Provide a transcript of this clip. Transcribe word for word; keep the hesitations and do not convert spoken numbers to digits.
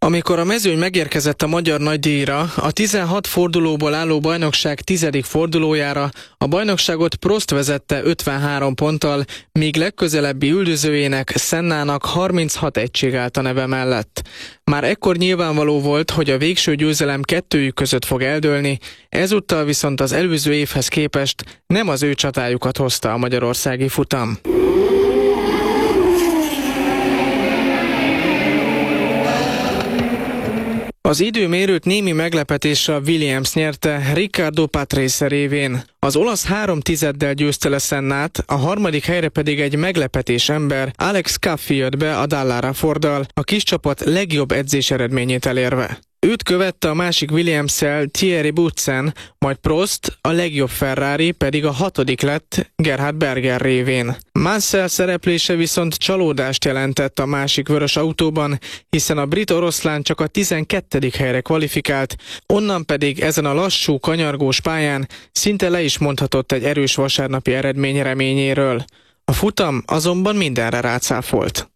Amikor a mezőny megérkezett a magyar nagydíjra, a tizenhat fordulóból álló bajnokság tizedik fordulójára a bajnokságot Prost vezette ötvenhárom ponttal, míg legközelebbi üldözőjének, Sennának harminchat egység állt a neve mellett. Már ekkor nyilvánvaló volt, hogy a végső győzelem kettőjük között fog eldőlni, ezúttal viszont az előző évhez képest nem az ő csatájukat hozta a magyarországi futam. Az időmérőt némi meglepetéssel Williams nyerte Riccardo Patrese révén. Az olasz három tizeddel győzte le Sennát, a harmadik helyre pedig egy meglepetés ember, Alex Caffi jött be a Dallara Forddal, a kis csapat legjobb edzés eredményét elérve. Őt követte a másik Williams-szel Thierry Boutsen, majd Prost, a legjobb Ferrari pedig a hatodik lett Gerhard Berger révén. Mansell szereplése viszont csalódást jelentett a másik vörös autóban, hiszen a brit oroszlán csak a tizenkettedik helyre kvalifikált, onnan pedig ezen a lassú, kanyargós pályán szinte le is mondhatott egy erős vasárnapi eredmény reményéről. A futam azonban mindenre rácáfolt.